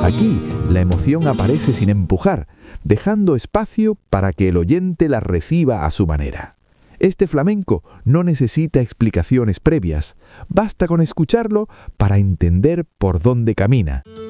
Aquí, la emoción aparece sin empujar, dejando espacio para que el oyente la reciba a su manera. Este flamenco no necesita explicaciones previas, basta con escucharlo para entender por dónde camina.